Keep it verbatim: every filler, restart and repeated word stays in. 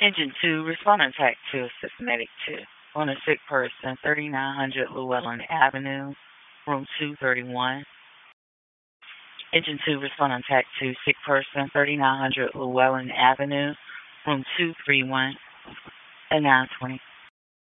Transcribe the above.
Engine two, respond on track two, assist medic two. On a sick person, thirty-nine hundred Llewellyn Avenue, room two thirty-one. Engine two, respond on track two, sick person, thirty-nine hundred Llewellyn Avenue, room two thirty-one, at nine twenty.